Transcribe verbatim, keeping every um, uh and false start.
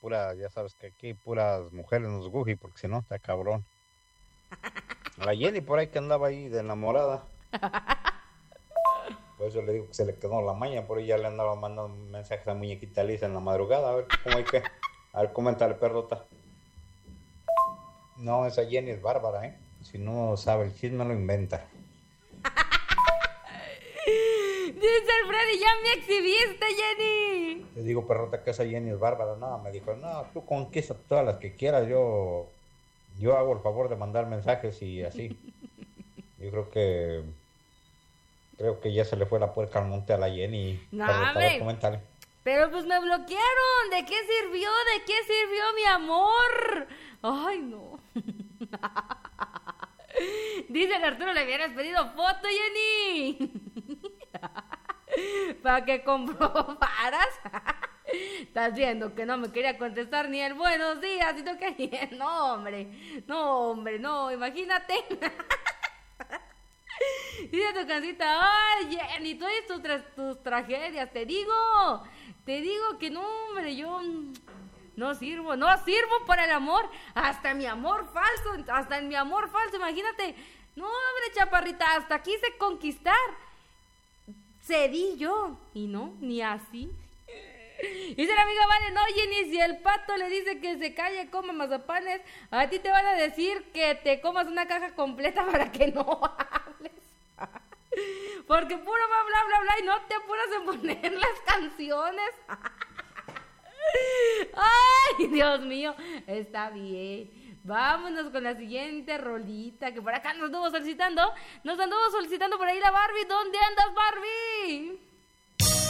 pura, ya sabes que aquí puras mujeres nos guji, porque si no, está cabrón. La Jenny por ahí que andaba ahí de enamorada. Por eso le digo que se le quedó la maña, por ahí ya le andaba mandando mensajes a muñequita Lisa en la madrugada, a ver cómo hay que. A ver, coméntale, perrota. No, esa Jenny es bárbara, ¿eh? Si no sabe el chisme, lo inventa. Dice el Freddy, ya me exhibiste, Jenny. Le digo, perrota, que esa Jenny es bárbara. No, me dijo, no, tú conquista todas las que quieras, yo, yo hago el favor de mandar mensajes y así. Yo creo que, creo que ya se le fue la puerca al monte a la Jenny. No, perrota, a ver, coméntale. Pero pues me bloquearon. ¿De qué sirvió? ¿De qué sirvió mi amor? Ay, no. Dice el Arturo, le hubieras pedido foto, Jenny. Para que comprobaras. Estás viendo que no me quería contestar ni el buenos días. Y tú querías. No, hombre. No, hombre, no. Imagínate. Dice tu cancita, ay, Jenny, tú y tus, tra- tus tragedias, te digo, te digo que no, hombre, yo no sirvo, no sirvo para el amor, hasta mi amor falso, hasta en mi amor falso, imagínate, no, hombre, chaparrita, hasta quise conquistar, cedí yo, y no, ni así. Dice la amiga Vale, no, Jenny, si el pato le dice que se calle, coma mazapanes, a ti te van a decir que te comas una caja completa para que no hables. Porque puro bla, bla, bla, bla, y no te apuras en poner las canciones. Ay, Dios mío, está bien. Vámonos con la siguiente rolita, que por acá nos anduvo solicitando, nos anduvo solicitando por ahí la Barbie. ¿Dónde andas, Barbie?